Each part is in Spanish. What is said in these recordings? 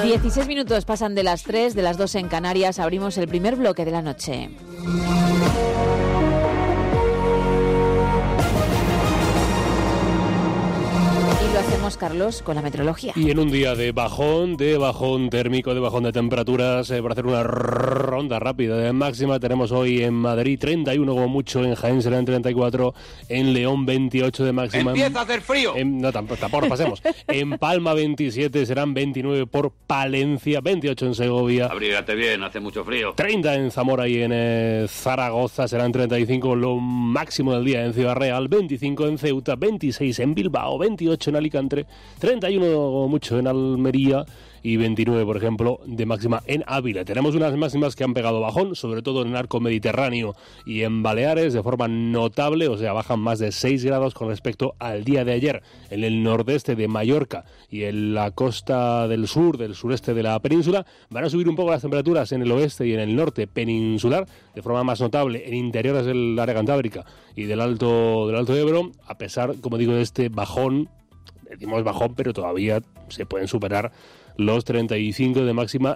16 minutos pasan de las 3, de las 2 en Canarias. Abrimos el primer bloque de la noche. Y lo hacemos, Carlos, con la meteorología. Y en un día de bajón térmico, de bajón de temperaturas, para hacer una ronda rápida de máxima, tenemos hoy en Madrid 31 como mucho, en Jaén serán 34, en León 28 de máxima. ¡Empieza a hacer frío! No, tampoco pasemos. En Palma 27, serán 29 por Palencia, 28 en Segovia. Abrígate bien, hace mucho frío. 30 en Zamora y en Zaragoza, serán 35 lo máximo del día en Ciudad Real, 25 en Ceuta, 26 en Bilbao, 28 en Alicante, 31 mucho en Almería y 29, por ejemplo, de máxima en Ávila. Tenemos unas máximas que han pegado bajón, sobre todo en el arco mediterráneo y en Baleares, de forma notable, o sea, bajan más de 6 grados con respecto al día de ayer. En el nordeste de Mallorca y en la costa del sureste de la península, van a subir un poco las temperaturas en el oeste y en el norte peninsular, de forma más notable en interiores del área cantábrica y del Alto Ebro, a pesar, como digo, de este bajón. Decimos bajón, pero todavía se pueden superar los 35 de máxima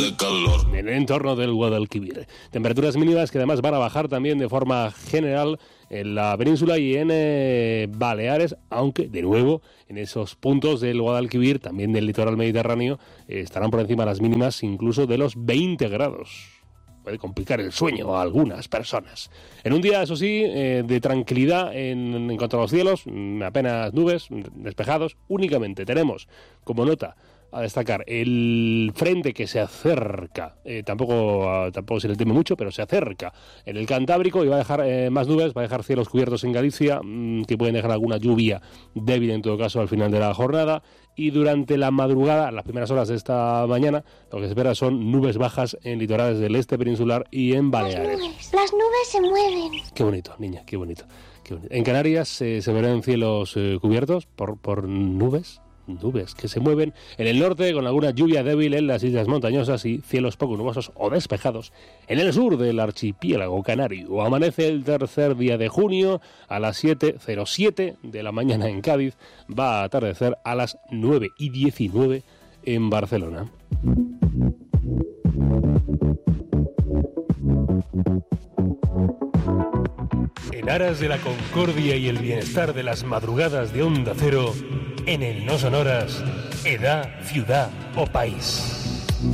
en el entorno del Guadalquivir. Temperaturas mínimas que además van a bajar también de forma general en la península y en Baleares, aunque de nuevo en esos puntos del Guadalquivir, también del litoral mediterráneo, estarán por encima las mínimas incluso de los 20 grados. Puede complicar el sueño a algunas personas. En un día, eso sí, de tranquilidad en cuanto a los cielos, apenas nubes, despejados. Únicamente tenemos como nota a destacar el frente que se acerca, tampoco se le teme mucho, pero se acerca en el Cantábrico y va a dejar más nubes, va a dejar cielos cubiertos en Galicia, que pueden dejar alguna lluvia débil en todo caso al final de la jornada. Y durante la madrugada, las primeras horas de esta mañana, lo que se espera son nubes bajas en litorales del este peninsular y en Baleares. Las nubes se mueven. Qué bonito, niña, qué bonito. En Canarias se verán cielos cubiertos por nubes que se mueven en el norte, con alguna lluvia débil en las islas montañosas y cielos poco nubosos o despejados en el sur del archipiélago canario. Amanece el tercer día de junio a las 7:07 de la mañana en Cádiz, va a atardecer a las 9:19 en Barcelona. En aras de la concordia y el bienestar de las madrugadas de Onda Cero, en el No Sonoras, edad, ciudad o país.